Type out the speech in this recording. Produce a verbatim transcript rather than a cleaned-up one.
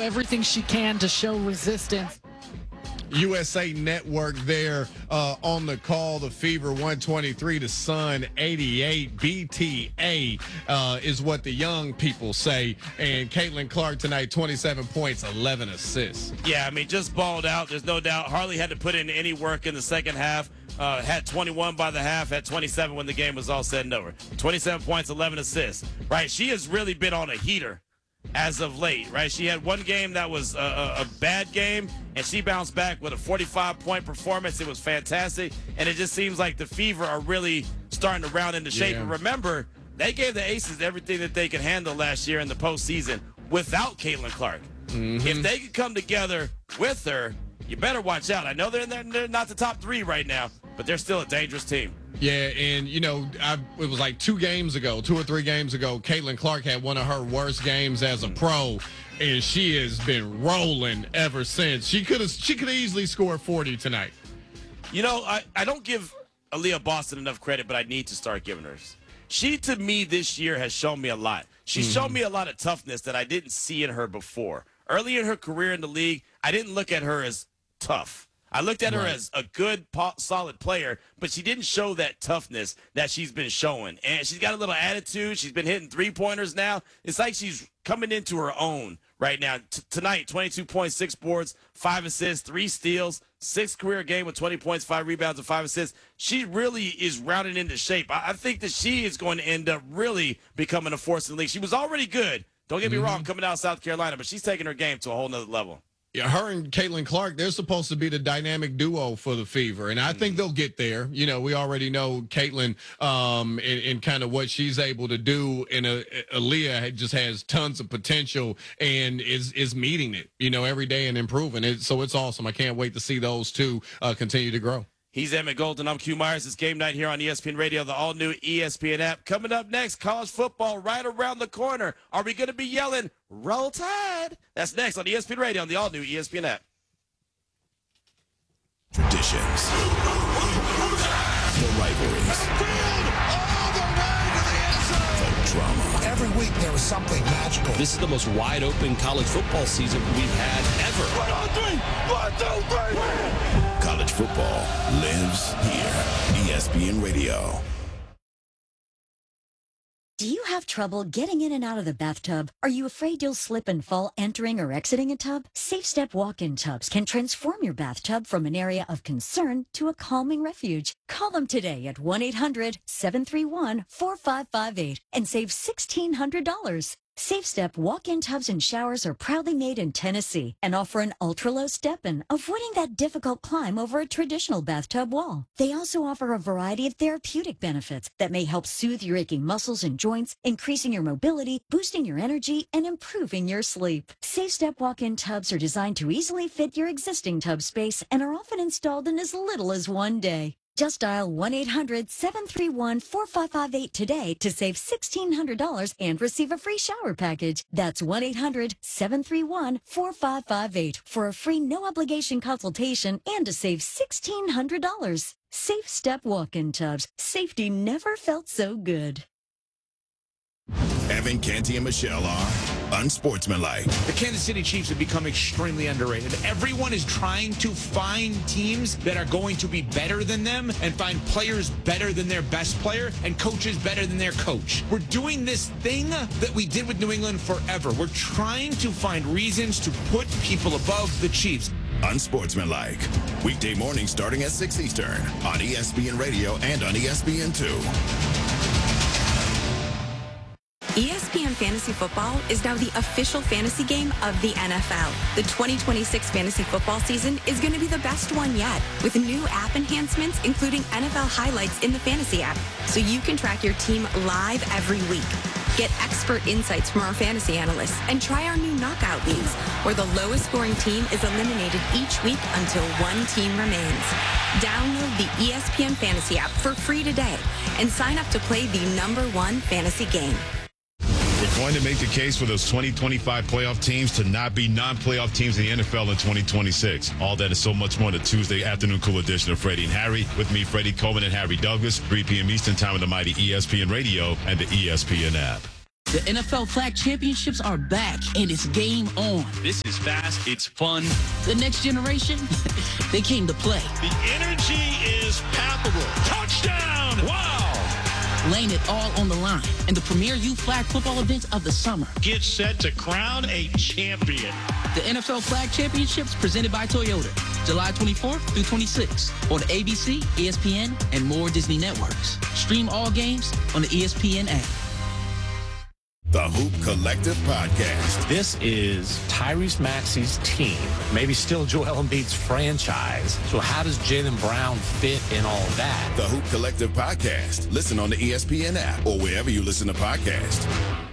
everything she can to show resistance. U S A Network there uh, on the call. The Fever one twenty-three, the Sun eighty-eight. B T A uh, is what the young people say. And Caitlin Clark tonight, twenty-seven points, eleven assists. Yeah, I mean, just balled out. There's no doubt. Hardly had to put in any work in the second half. Uh, had twenty-one by the half, had twenty-seven when the game was all said and over. twenty-seven points, eleven assists. Right, she has really been on a heater as of late, right? She had one game that was a, a, a bad game, and she bounced back with a forty-five point performance. It was fantastic, and it just seems like the Fever are really starting to round into shape. Yeah. And remember, they gave the Aces everything that they could handle last year in the postseason without Caitlin Clark. Mm-hmm. If they could come together with her, you better watch out. I know they're, they're, they're not the top three right now, but they're still a dangerous team. Yeah, and, you know, I, it was like two games ago, two or three games ago, Caitlin Clark had one of her worst games as a pro, and she has been rolling ever since. She could have she could have easily scored forty tonight. You know, I, I don't give Aaliyah Boston enough credit, but I need to start giving her. She, to me, this year has shown me a lot. She's mm-hmm. shown me a lot of toughness that I didn't see in her before. Early in her career in the league, I didn't look at her as tough. I looked at her right. as a good, solid player, but she didn't show that toughness that she's been showing. And she's got a little attitude. She's been hitting three-pointers now. It's like she's coming into her own right now. T- tonight, twenty-two point six boards, five assists, three steals, six career game with twenty points, five rebounds, and five assists. She really is rounding into shape. I, I think that she is going to end up really becoming a force in the league. She was already good. Don't get me mm-hmm. wrong, coming out of South Carolina, but she's taking her game to a whole nother level. Yeah, her and Caitlin Clark, they're supposed to be the dynamic duo for the Fever, and I think they'll get there. You know, we already know Caitlin um, and, and kind of what she's able to do, and uh, Aaliyah just has tons of potential and is is meeting it, you know, every day and improving it. So it's awesome. I can't wait to see those two uh, continue to grow. He's Emmett Golden. I'm Q Myers. It's game night here on E S P N Radio, the all-new E S P N app. Coming up next, college football right around the corner. Are we going to be yelling, Roll Tide? That's next on E S P N Radio on the all-new E S P N app. Traditions. The rivalries. The drama. Every week there was something magical. This is the most wide-open college football season we've had ever. One, two, three. One, two, three. College football lives here. E S P N Radio. Do you have trouble getting in and out of the bathtub? Are you afraid you'll slip and fall entering or exiting a tub? Safe Step walk-in tubs can transform your bathtub from an area of concern to a calming refuge. Call them today at one eight hundred seven three one four five five eight and save sixteen hundred dollars. Safe Step walk-in tubs and showers are proudly made in Tennessee and offer an ultra-low step-in, avoiding that difficult climb over a traditional bathtub wall. They also offer a variety of therapeutic benefits that may help soothe your aching muscles and joints, increasing your mobility, boosting your energy, and improving your sleep. Safe Step walk-in tubs are designed to easily fit your existing tub space and are often installed in as little as one day. Just dial one eight hundred seven three one four five five eight today to save sixteen hundred dollars and receive a free shower package. That's one eight hundred seven three one four five five eight for a free no-obligation consultation and to save sixteen hundred dollars. Safe Step walk-in tubs. Safety never felt so good. Evan, Canty, and Michelle are unsportsmanlike. The Kansas City Chiefs have become extremely underrated. Everyone is trying to find teams that are going to be better than them and find players better than their best player and coaches better than their coach. We're doing this thing that we did with New England forever. We're trying to find reasons to put people above the Chiefs. Unsportsmanlike. Weekday mornings starting at six Eastern on E S P N Radio and on E S P N two. E S P N Fantasy Football is now the official fantasy game of the N F L. The twenty twenty-six fantasy football season is going to be the best one yet, with new app enhancements, including N F L highlights in the fantasy app, so you can track your team live every week. Get expert insights from our fantasy analysts and try our new knockout leagues, where the lowest scoring team is eliminated each week until one team remains. Download the E S P N Fantasy app for free today and sign up to play the number one fantasy game. We're going to make the case for those twenty twenty-five playoff teams to not be non-playoff teams in the N F L in twenty twenty-six. All that and so much more in the Tuesday afternoon cool edition of Freddie and Harry. With me, Freddie Coleman and Harry Douglas, three p.m. Eastern time on the mighty E S P N Radio and the E S P N app. The N F L Flag Championships are back, and it's game on. This is fast. It's fun. The next generation, they came to play. The energy is palpable. Touchdown! Wow! Laying it all on the line in the premier youth flag football event of the summer. Get set to crown a champion. The N F L Flag Championships presented by Toyota, July twenty-fourth through twenty-sixth on A B C, E S P N, and more Disney networks. Stream all games on the E S P N app. The Hoop Collective Podcast. This is Tyrese Maxey's team, maybe still Joel Embiid's franchise. So how does Jaylen Brown fit in all of that? The Hoop Collective Podcast. Listen on the E S P N app or wherever you listen to podcasts.